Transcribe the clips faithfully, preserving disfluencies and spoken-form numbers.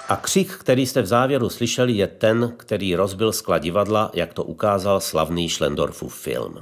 A křik, který jste v závěru slyšeli, je ten, který rozbil skla divadla, jak to ukázal slavný Schlendorfův film.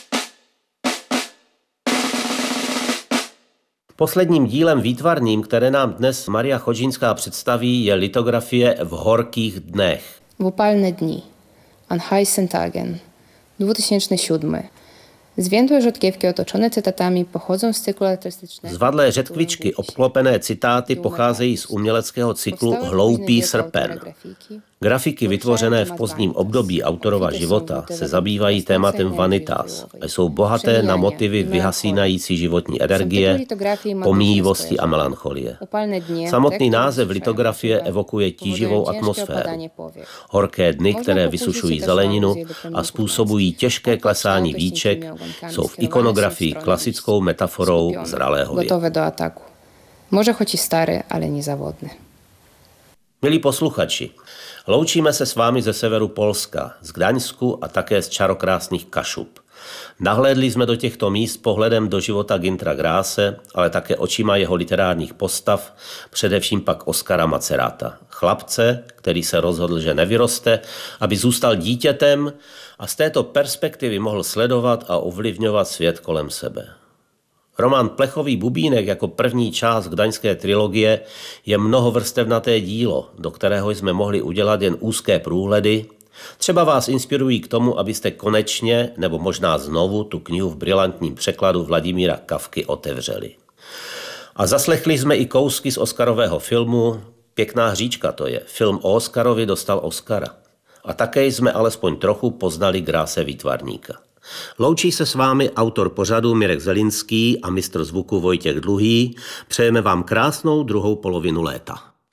Posledním dílem výtvarným, které nám dnes Maria Chodžinská představí, je litografie V horkých dnech. V upalne dni. An heißen Tagen. dwa tysiące siódmy. Zwiędłe rzodkiewki otoczone cytatami pochodzą z cyklu artystycznego. Zvadlé řetkvičky obklopené citáty pocházejí z uměleckého cyklu Hloupý srpen. Grafiky vytvořené v pozdním období autorova života se zabývají tématem vanitas a jsou bohaté na motivy vyhasínající životní energie, pomíjivosti a melancholie. Samotný název litografie evokuje tíživou atmosféru. Horké dny, které vysušují zeleninu a způsobují těžké klesání víček, jsou v ikonografii klasickou metaforou zralého věku. Może choć i stary, ale niezawodny. Milí posluchači, loučíme se s vámi ze severu Polska, z Gdaňsku a také z čarokrásných Kašub. Nahlédli jsme do těchto míst pohledem do života Günthera Grasse, ale také očima jeho literárních postav, především pak Oskara Maceráta. Chlapce, který se rozhodl, že nevyroste, aby zůstal dítětem a z této perspektivy mohl sledovat a ovlivňovat svět kolem sebe. Román Plechový bubínek jako první část gdaňské trilogie je mnohovrstevnaté dílo, do kterého jsme mohli udělat jen úzké průhledy. Třeba vás inspirují k tomu, abyste konečně, nebo možná znovu, tu knihu v brilantním překladu Vladimíra Kafky otevřeli. A zaslechli jsme i kousky z Oscarového filmu. Pěkná hříčka to je. Film o Oscarovi dostal Oscara. A také jsme alespoň trochu poznali Grasse výtvarníka. Loučí se s vámi autor pořadu Mirek Zelinský a mistr zvuku Vojtěch Dluhý. Přejeme vám krásnou druhou polovinu léta.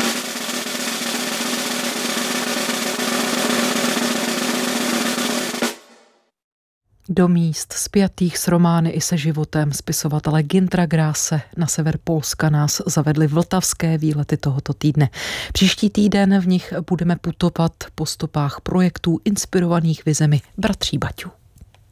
Do míst spjatých s romány i se životem spisovatele Günthera Grasse na sever Polska nás zavedly vltavské výlety tohoto týdne. Příští týden v nich budeme putovat po stopách projektů inspirovaných vizemi bratří Baťů.